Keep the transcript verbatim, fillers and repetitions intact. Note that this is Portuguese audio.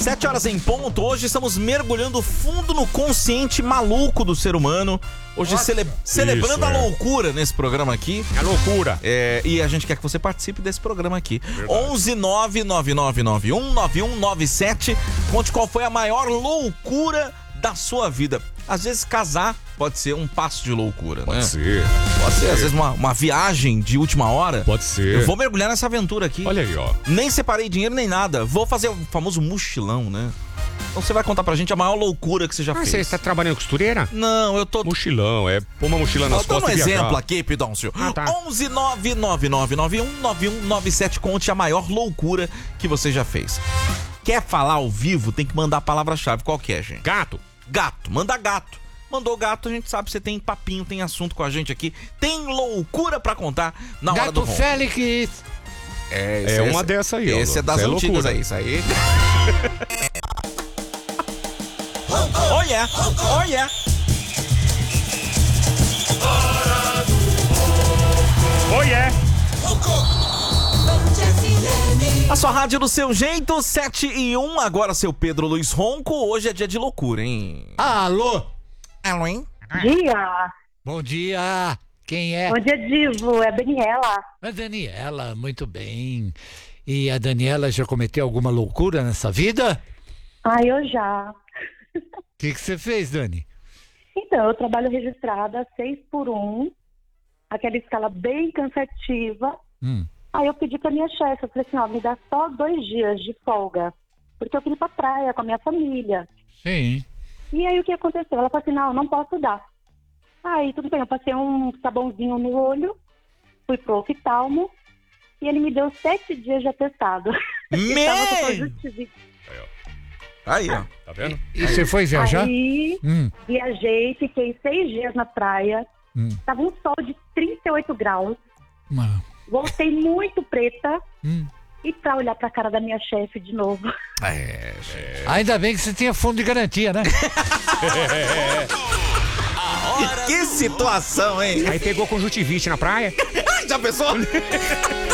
Sete horas em ponto, hoje estamos mergulhando fundo no consciente maluco do ser humano. Hoje cele... celebrando Isso, a é. loucura nesse programa aqui. A loucura. É, e a gente quer que você participe desse programa aqui. onze nove nove nove nove um nove um nove sete. Conte qual foi a maior loucura da sua vida. Às vezes casar pode ser um passo de loucura, Pode né? ser. Pode ser, às vezes uma, uma viagem de última hora. Pode ser. Eu vou mergulhar nessa aventura aqui. Olha aí, ó. Nem separei dinheiro nem nada. Vou fazer o famoso mochilão, né? Então você vai contar pra gente a maior loucura que você já Ah, fez. você está trabalhando costureira? Não, eu tô... Mochilão, é pôr uma mochila nas Eu tô costas um e viajar. exemplo aqui, Pidoncio. Ah, tá. onze nove nove nove nove um nove um nove sete. Conte a maior loucura que você já fez. Quer falar ao vivo, tem que mandar a palavra-chave. Qual que é, gente? Gato. Gato. Manda gato. Mandou gato, a gente sabe que você tem papinho, tem assunto com a gente aqui. Tem loucura pra contar na hora do Gato ronco. Félix. É, É esse, uma esse, dessa aí, ó. Esse é das Isso é antigas loucura. aí, isso aí. Oh yeah, oh yeah. Oh, yeah. A sua rádio do seu jeito, sete e um. Agora, seu Pedro Luiz Ronco. Hoje é dia de loucura, hein? Alô. Alô, hein? Dia! Bom dia. Quem é? Bom dia, Divo. É a Daniela. A Daniela, muito bem. E a Daniela já cometeu alguma loucura nessa vida? Ah, eu já. O que que você fez, Dani? Então, eu trabalho registrada seis por um, aquela escala bem cansativa. Hum. Aí eu pedi pra minha chefe, eu falei assim, ó, me dá só dois dias de folga, porque eu queria ir pra praia com a minha família. Sim. E aí o que aconteceu? Ela falou assim, não, não posso dar. Aí tudo bem, eu passei um sabãozinho no olho, fui pro oftalmo, e ele me deu sete dias de atestado. Me- Tava com conjuntivite. Aí, ó. Tá vendo? E você foi viajar? Aí Hum. viajei, fiquei seis dias na praia, Hum. tava um sol de trinta e oito graus, Mano. voltei muito preta, Hum. e pra olhar pra cara da minha chefe de novo. É, gente. Ainda bem que você tinha fundo de garantia, né? Que situação, hein? Aí pegou conjuntivite na praia. Já pensou?